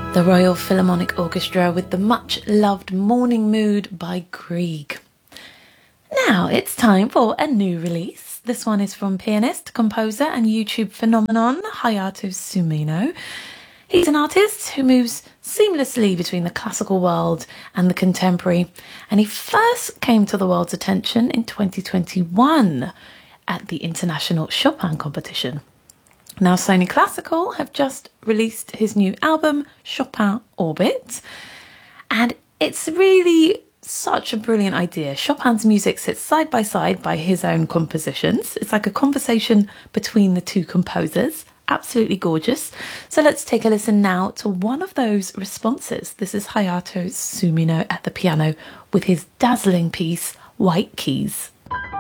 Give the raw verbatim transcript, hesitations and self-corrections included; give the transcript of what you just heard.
The Royal Philharmonic Orchestra with the much-loved Morning Mood by Grieg. Now it's time for a new release. This one is from pianist, composer and YouTube phenomenon Hayato Sumino. He's an artist who moves seamlessly between the classical world and the contemporary, and he first came to the world's attention in twenty twenty-one at the International Chopin Competition. Now, Sony Classical have just released his new album, Chopin Orbit, and it's really such a brilliant idea. Chopin's music sits side by side by his own compositions. It's like a conversation between the two composers. Absolutely gorgeous. So let's take a listen now to one of those responses. This is Hayato Sumino at the piano with his dazzling piece, White Keys.